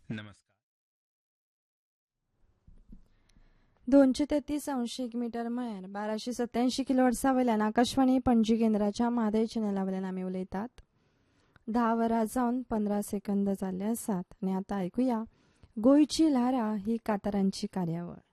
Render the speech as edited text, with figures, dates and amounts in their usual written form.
नमस्कार. 233 मीटर म्हळ्यार 1287 किलोहर्ट्झा वयल्यान आकाशवाणी पणजी केंद्राच्या म्हादय चॅनला वयल्यान आमी उलयतात. 10 वरां जावन 15 सेकंद जाल्ले आसात आनी आतां आयकुया गोंयची ल्हारां ही कांतारांची कार्यावळ.